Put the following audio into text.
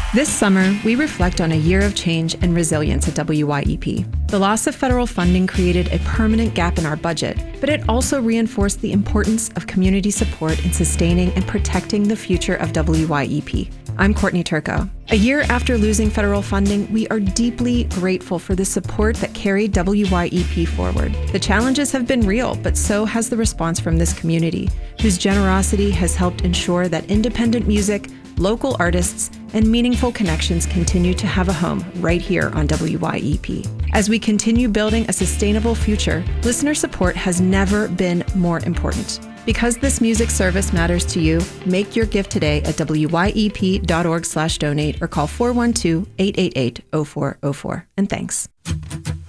This summer, we reflect on a year of change and resilience at WYEP. The loss of federal funding created a permanent gap in our budget, but it also reinforced the importance of community support in sustaining and protecting the future of WYEP. I'm Courtney Turco. A year after losing federal funding, we are deeply grateful for the support that carried WYEP forward. The challenges have been real, but so has the response from this community, whose generosity has helped ensure that independent music, local artists, and meaningful connections continue to have a home right here on WYEP. As we continue building a sustainable future, listener support has never been more important. Because this music service matters to you, make your gift today at wyep.org/donate or call 412-888-0404. And thanks.